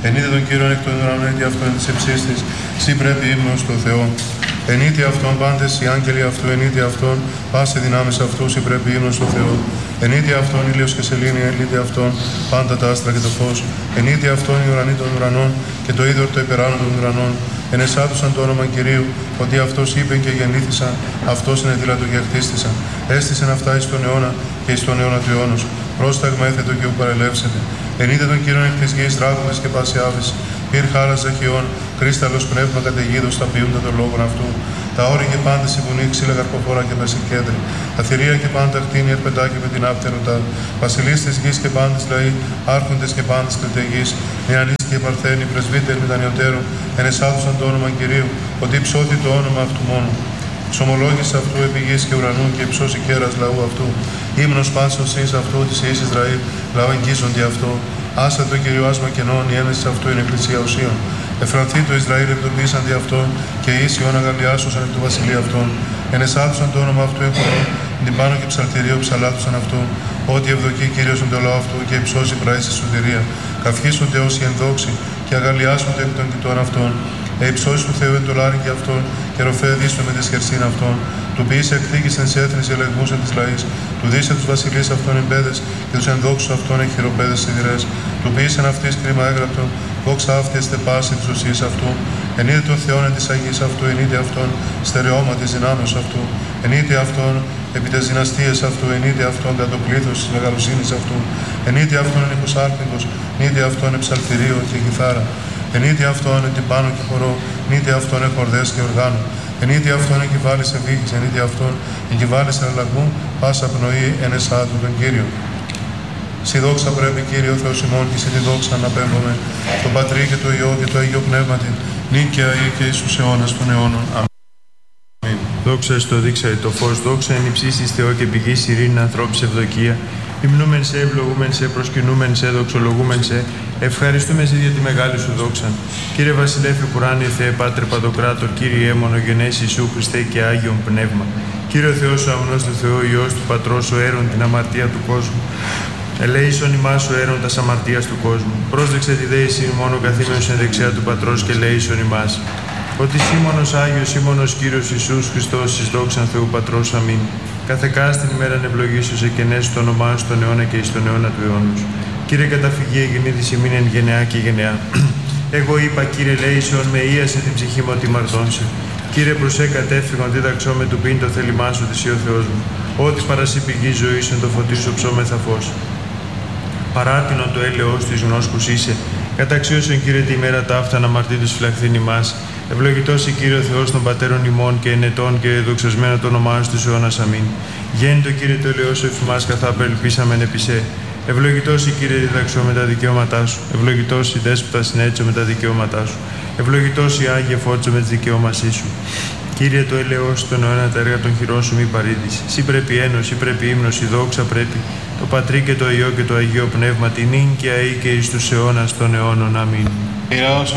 Ενείτε τον Κύριον εκ των ουρανών, ενείτε αυτόν της υψής της, σύ πρέπει ύμνος στο Θεό. Ενείτε αυτόν πάντες οι άγγελοι αυτού, ενείτε αυτόν πάση δυνάμεις αυτού, σύ πρέπει ύμνος στο Θεό. Ενείτε αυτόν ήλιος και σελήνη, ενείτε αυτόν πάντα τα άστρα και το φως. Ενείτε αυτόν οι ουρανοί των ουρανών και το είδωρ το υπεράνω των ουρανών. Ενεσάτουσαν το όνομα Κυρίου, ότι αυτός είπε και γεννήθησαν, αυτός είναι δήλατο και χτίστησαν. Έστησεν αυτά εις τον αιώνα και εις τον αιώνα του αιώνος. Πρόσταγμα έθετο και ου παρελεύσετε. Ενείτε τον Κύριον εκ της γης, ράγμες και πάση άβηση. Πυρ χάρας ζαχιών, κρίσταλος πνεύμα καταιγίδος, τα ποιούντα των λόγων αυτού. Τα όρη και πάντες η βουνή, ξύλα καρποφόρα και πεσικέντρη. Τα θηρία και πάντα κτίνη, ερπεντάκι με την άπτεροτα. Βασιλείς της γης και πάντες λαοί, άρχοντες και πάντες κριτεγείς. Νεανείς και παρθένοι, πρεσβύτεροι με τα νεωτέρου, ενεσάδουσαν το όνομα Κυρίου, ότι ψώθη το όνομα αυτού μόνο. Ξομολόγησε αυτού επί γης και ουρανού και υψώσει κέρας λαού αυτού. Ύμνος πάσος εις αυτού της ιής Ισραήλ, λαό εγγίζονται αυτό. Άσα το Κύριο άσμα κενών, η ένεση αυτού είναι εκκλησία ουσίων. Εφρανθεί το Ισραήλ εκτοπίσαν δι' αυτόν και οι ίσοι όν αγαλιάσωσαν εκ του βασιλείου αυτών. Ενεσάδουσαν το όνομα αυτού εφορών, την πάνω και ψαλτηρίο ψαλάτουσαν αυτού. Ότι ευδοκεί Κύριος εν το λαό αυτού και υψώσει πράηση σωτηρία. Καυχήσονται όσοι ενδόξοι και αγαλιάσονται εκ των κοιτών αυτών. Υψώσει του Θεού εν το λάρι και αυτόν, και ροφέ δίστο με τη σχερσίν αυτών. Του ποιήσε εκθήκησεν σε έθνης ελεγμούς εν της λαής. Του δίσε τους βασιλείς αυτών εμπέδες και τους ενδόξους αυτών εχειροπέδες σιδηρές. Του ποιήσεν αυτής κρίμα έγραπτον, δόξα αυτή εστεπάσει της ουσίας αυτού. Ενείτε τον Θεόν εν της Αγίας αυτού, ενείτε αυτόν στερεώμα της δυνάμεως αυτού. Ενείτε αυτόν επί τις δυναστείες αυτού, ενείτε αυτόν κατά το πλήθος της μεγαλοσύνης αυτού. Ενείτε αυτόν εν οικοσάρπικος, ενείτε αυτόν εν ψαλτηρίο και κιθάρα. Ενείτε αυτόν εν την πάνω και χορό, ενείτε αυτόν εν χορδές και οργάνου. Ενείτε αυτόν εκυβάλλησε βήχης, ενείτε αυτόν εκυβάλλησε αλλαγμού, πάσα πνοή εν εσάτου τον Κύριο. Συ δόξα πρέπει Κύριε ο Θεός ημών και σε τη δόξα αναπέμπομαι, τον Πατρί και το Υιό και το Αγίο Πνεύματι, νίκαια ή και εις τους αιώνας των αιώνων. Αμήν. Δόξα στο δείξα το φως, δόξα εν υψίστης Θεό και πηγής ειρήνη ανθρώπης ευδοκία. Υμνούμεν σε, ευλογούμεν σε, προσκυνούμεν σε, δοξολογούμεν σε, ευχαριστούμε σε για τη μεγάλη σου δόξα. Κύριε Βασιλέφη Κουράνιε Θεέ, Πάτρε Παντοκράτορ, Κύριε μονογενές Ιησού Χριστέ και Άγιον Πνεύμα. Κύριε Θεός ο αμνός του Θεού, Υιός του Πατρός, ο έρων την αμαρτία του κόσμου. Ελέησον ημάς ο έρων τας αμαρτίας του κόσμου. Πρόσδεξε τη δέηση μόνο καθήμενος εν δεξιά του Πατρός και ελέησον ημάς. Ότι Σίμωνος Άγιος, Σίμωνος Κύριος Ιησούς Χριστός, εις δόξαν Θεού Πατρός, αμήν. Κάθε κάστην ημέραν ευλογήσου σε κενές το όνομά σου στον αιώνα και εις τον αιώνα του αιώνους. Κύριε καταφυγή εγεννήθης ημίν εν γενεά και γενεά. Εγώ είπα, Κύριε λέησον, με ίασε την ψυχή μου ότι μαρτώνσε. Κύριε προσέ κατέφυγον, δίδαξό με του πίν το θέλημά σου της ο Θεός μου. Ό,τι παρασύ πηγή ζωής εν το φωτί σου ψώμεθα φως. Παράτηνον το έλεος της γνώσκους είσαι. Καταξίωσον Κύριε τη ημέρα ταύτα να μαρτύρους φυλαχθήν ημάς. Ευλογητός η Κύριε ο Θεός των Πατέρων ημών και ενετών και δοξασμένο το όνομά σου τους αιώνας. Αμήν. Γέννητο Κύριε το ελαιός σου εφημάς καθά περιλπίσαμεν επισέ. Ευλογητός η Κύριε διδαξώ με τα δικαιώματά σου. Ευλογητός η Δέσποτα συνέτσω με τα δικαιώματά σου. Ευλογητός η Άγιε φώτσο με τις δικαιώμασή σου. Κύριε το ελαιός τον αιώνα τα έργα των χειρών σου μη παρήδεις. Συ πρέπει ένωση, πρέπει ύμνος, η δόξα πρέπει. Το Πατρί και το Υιό και το Αγίο Πνεύμα την νυν και αεί και εις τους αιώνας των αιώνων. Αμήν.